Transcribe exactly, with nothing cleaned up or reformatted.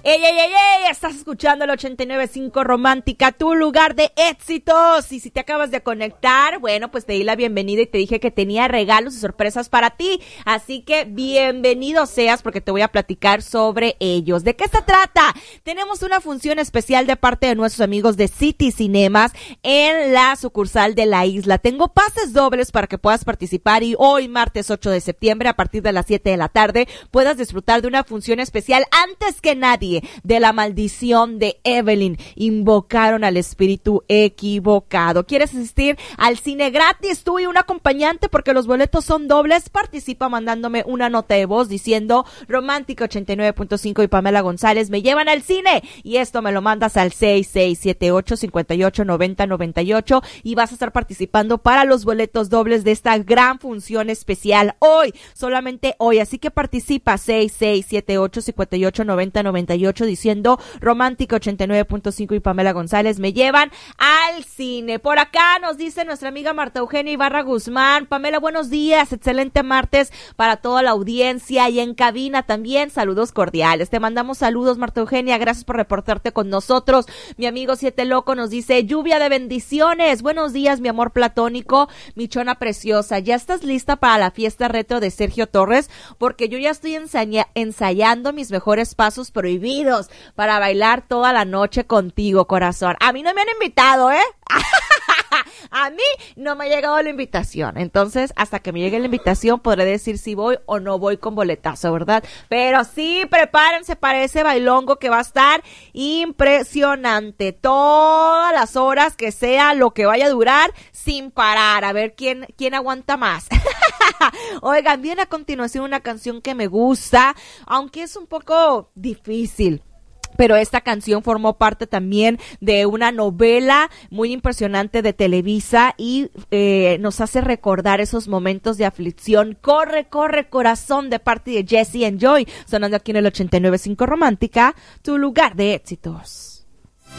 ¡Ey, ey, ey, ey! Estás escuchando el ochenta y nueve punto cinco Romántica, tu lugar de éxitos. Y si te acabas de conectar, bueno, pues te di la bienvenida y te dije que tenía regalos y sorpresas para ti. Así que bienvenido seas porque te voy a platicar sobre ellos. ¿De qué se trata? Tenemos una función especial de parte de nuestros amigos de City Cinemas en la sucursal de la isla. Tengo pases dobles para que puedas participar y hoy, martes ocho de septiembre, a partir de las siete de la tarde, puedas disfrutar de una función especial. Antes que nadie, de la maldición de Evelyn, invocaron al espíritu equivocado. ¿Quieres asistir al cine gratis tú y un acompañante porque los boletos son dobles? Participa mandándome una nota de voz diciendo Romántica ochenta y nueve punto cinco y Pamela González me llevan al cine, y esto me lo mandas al seis seis siete ocho, cinco ocho, nueve cero nueve ocho y vas a estar participando para los boletos dobles de esta gran función especial hoy, solamente hoy. Así que participa seis seis siete ocho, cinco ocho, nueve cero nueve ocho diciendo Romántica ochenta y nueve punto cinco y Pamela González me llevan al cine. Por acá nos dice nuestra amiga Marta Eugenia Ibarra Guzmán: Pamela, buenos días, excelente martes para toda la audiencia y en cabina también, saludos cordiales. Te mandamos saludos, Marta Eugenia, gracias por reportarte con nosotros. Mi amigo Siete Loco nos dice lluvia de bendiciones, buenos días mi amor platónico, mi chona preciosa, ¿ya estás lista para la fiesta retro de Sergio Torres? Porque yo ya estoy ensaya- ensayando mis mejores pasos prohibidos para bailar toda la noche contigo, corazón. A mí no me han invitado, ¿eh? A mí no me ha llegado la invitación. Entonces, hasta que me llegue la invitación, podré decir si voy o no voy con boletazo, ¿verdad? Pero sí, prepárense para ese bailongo que va a estar impresionante. Todas las horas que sea lo que vaya a durar, sin parar. A ver quién, quién aguanta más. Oigan, viene a continuación una canción que me gusta, aunque es un poco difícil. Pero esta canción formó parte también de una novela muy impresionante de Televisa y eh, nos hace recordar esos momentos de aflicción. Corre, corre, corazón, de parte de Jesse and Joy, sonando aquí en el ochenta y nueve punto cinco Romántica, tu lugar de éxitos.